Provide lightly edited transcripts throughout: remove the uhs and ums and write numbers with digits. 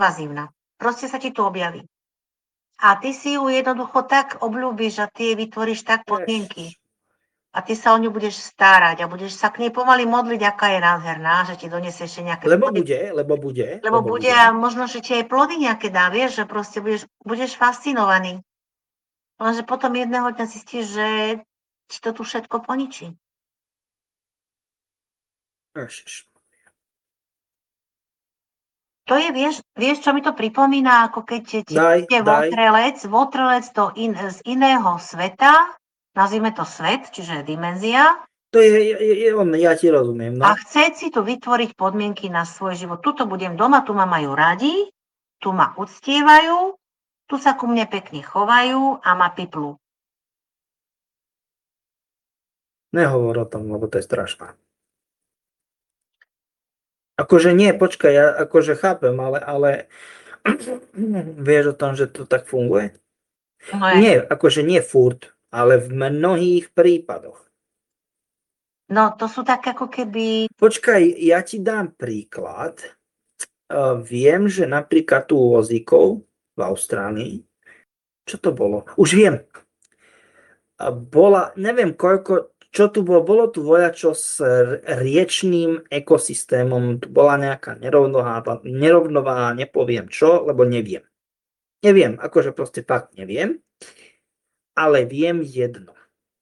invazívna. Proste sa ti tu objaví. A ty si ju jednoducho tak obľúbiš a ty jej vytvoríš tak podmienky. A ty sa o ňu budeš starať a budeš sa k nej pomaly modliť, aká je nádherná, že ti donesie ešte nejaké plody. Lebo bude. A možno, že ti aj plody nejaké dá, vieš, že proste budeš fascinovaný. Lenže potom jedného dňa zistíš, že ti to tu všetko poničí. To je, vieš, čo mi to pripomína, ako keď ti príde votrelec z iného sveta, nazvime to svet, čiže dimenzia. To je on, ja ti rozumiem. No. A chce si tu vytvoriť podmienky na svoj život. Tuto budem doma, tu ma majú radi, tu ma uctievajú, tu sa ku mne pekne chovajú a ma piplu. Nehovor o tom, lebo to je strašné. Akože nie, počkaj, ja akože chápem, ale vieš o tom, že to tak funguje? No nie, akože nie furt, ale v mnohých prípadoch. No, to sú tak ako keby... Počkaj, ja ti dám príklad. Viem, že napríklad tu u vozíkov v Austrálii, čo to bolo? Už viem. Neviem koľko, čo tu bolo tu voľačo s riečným ekosystémom, tu bola nejaká nerovnováha, nepoviem čo, lebo neviem. Neviem, akože proste fakt neviem, ale viem jedno.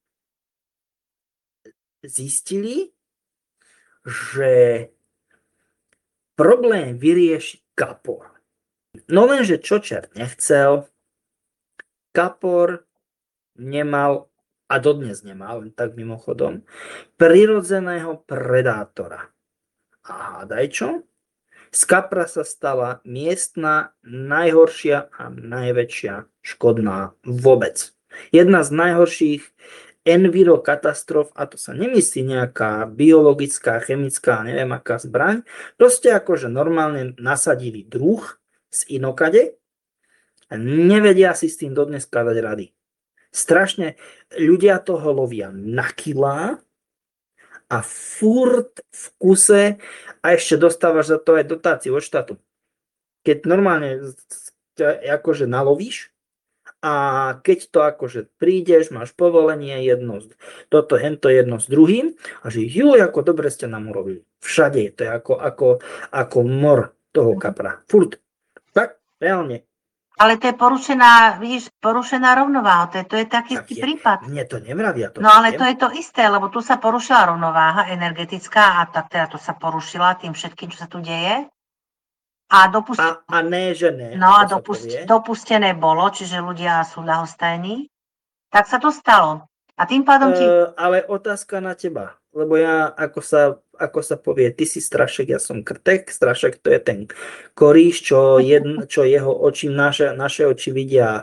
Zistili, že problém vyrieši kapor. No lenže čo čert nechcel, kapor nemal, a dodnes nemal, len tak mimochodom, prirodzeného predátora. A hádaj čo? Z kapra sa stala miestna najhoršia a najväčšia škodná vôbec. Jedna z najhorších envirokatastrof, a to sa nemyslí nejaká biologická, chemická, neviem aká zbraň, proste akože normálne nasadili druh z inokade a nevedia si s tým dodnes skladať rady. Strašne ľudia toho lovia na kilá a furt v kuse a ešte dostávaš za to aj dotáciu od štátu. Keď normálne akože nalovíš a keď to akože prídeš, máš povolenie hento jedno s druhým a že ako dobre ste nám urobili. Všade to je ako mor toho kapra. Furt. Tak, reálne. Ale to je porušená rovnováha. To je taký prípad. Mne to nevravia. No ale to je to isté, lebo tu sa porušila rovnováha energetická a teda to sa porušila tým všetkým, čo sa tu deje. A ne, že ne. No a dopustené bolo, čiže ľudia sú ľahostajní. Tak sa to stalo. A tým pádom ale otázka na teba. Lebo ja, ako sa povie, ty si strašek, ja som krtek. Strašek to je ten koríš, čo jeho oči, naše oči vidia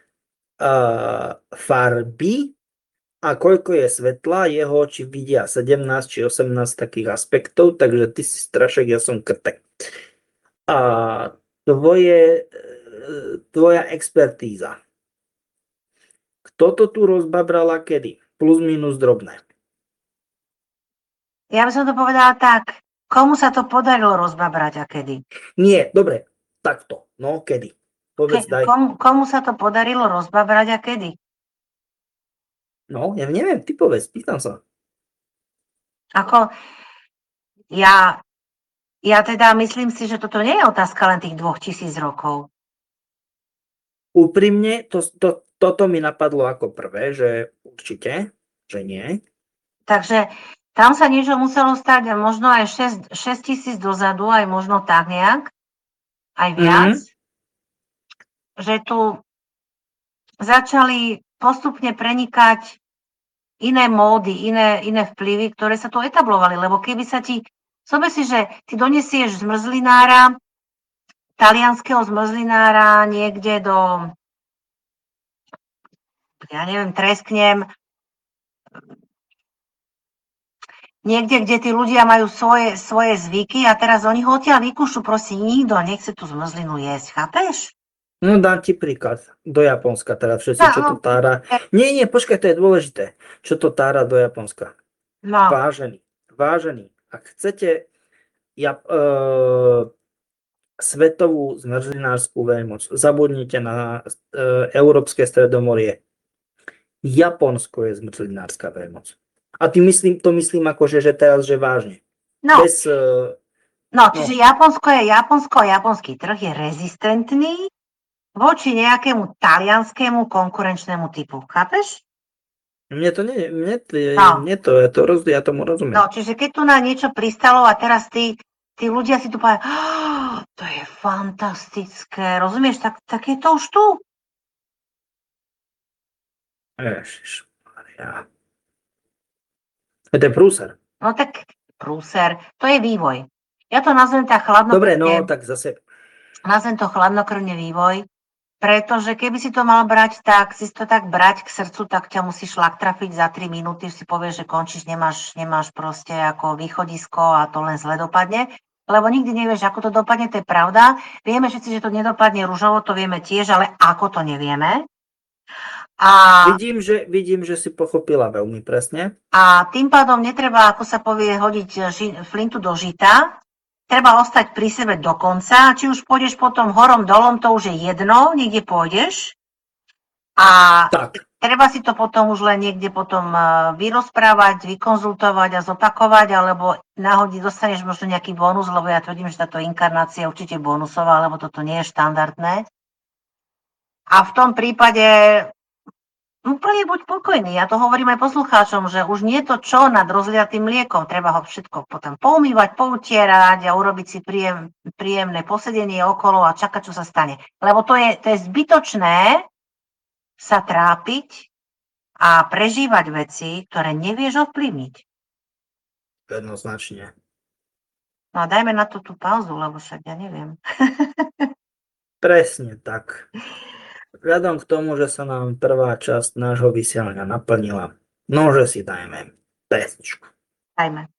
farby a koľko je svetla, jeho oči vidia 17 či 18 takých aspektov, takže ty si strašek, ja som krtek. A tvoja expertíza. Kto to tu rozbabrala kedy? Plus minus drobné. Ja by som to povedala tak. Komu sa to podarilo rozbabrať a kedy? Nie, dobre, takto. No, kedy? Povedz, daj. Komu sa to podarilo rozbabrať a kedy? No, ja neviem, ty povedz, pýtam sa. Ja teda myslím si, že toto nie je otázka len tých 2000 rokov. Úprimne, toto mi napadlo ako prvé, že určite, že nie. Takže tam sa niečo muselo stať možno aj 6000 dozadu, aj možno tak nejak, aj viac, že tu začali postupne prenikať iné módy, iné vplyvy, ktoré sa tu etablovali, lebo keby sa zober si, že ty donesieš zmrzlinára, talianskeho zmrzlinára niekde do, ja neviem, tresknem, niekde, kde tí ľudia majú svoje zvyky a teraz oni ho odtiaľ vykúšu, proste nikto nechce tú zmrzlinu jesť, chápeš? No dám ti príklad. Do Japonska teda všetci, čo to tára. Nie, počkaj, to je dôležité. Čo to tára do Japonska. No. Vážený. Ak chcete svetovú zmrzlinárskú veľmoc. Zabudnite na Európske stredomorie. Japonsko je zmrzlinárska veľmoc. A to myslím akože, že teraz, že vážne. No, Bez, čiže Japonsko a japonský trh je rezistentný voči nejakému talianskému konkurenčnému typu. Chápeš? ja tomu rozumiem. No, čiže keď tu na niečo pristalo a teraz tí ľudia si tu povedia, to je fantastické, rozumieš, tak je to už tu. Ježišmaria. To je prúser. No tak prúser, to je vývoj. Ja to nazvem tak Dobre, no tak zase. Nazvem to chladnokrvne vývoj, pretože keby si to mal brať tak, si to tak brať k srdcu, tak ťa musíš šlak trafiť za 3 minúty, si povieš, že končíš, nemáš proste ako východisko a to len zle dopadne, lebo nikdy nevieš, ako to dopadne, to je pravda. Vieme všetci, že to nedopadne ružovo, to vieme tiež, ale ako to nevieme. Vidím, že si pochopila veľmi presne. A tým pádom netreba, ako sa povie, hodiť flintu do žita. Treba ostať pri sebe do konca. Či už pôjdeš potom horom dolom, to už je jedno, niekde pôjdeš. A tak. Treba si to potom už len niekde potom vyrozprávať, vykonzultovať a zopakovať, alebo náhodne dostaneš možno nejaký bonus, lebo ja tvrdím, že táto inkarnácia je určite bonusová, lebo toto nie je štandardné. A v tom prípade úplne buď pokojný. Ja to hovorím aj poslucháčom, že už nie je to čo nad rozliatým mliekom. Treba ho všetko potom poumývať, poutierať a urobiť si príjemné posedenie okolo a čakať, čo sa stane. Lebo to je zbytočné sa trápiť a prežívať veci, ktoré nevieš ovplyvniť. Jednoznačne. No a dajme na to tú pauzu, lebo však ja neviem. Presne tak. Vzhľadom k tomu, že sa nám prvá časť nášho vysielania naplnila, že si dajme pesničku. Dajme.